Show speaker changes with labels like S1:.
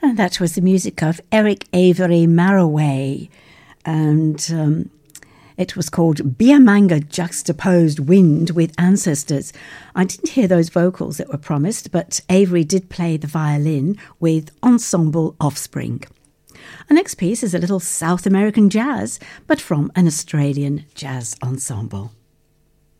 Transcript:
S1: And that was the music of Eric Avery Marraway. And it was called Biamanga Juxtaposed Wind with Ancestors. I didn't hear those vocals that were promised, but Avery did play the violin with Ensemble Offspring. Our next piece is a little South American jazz, but from an Australian jazz ensemble.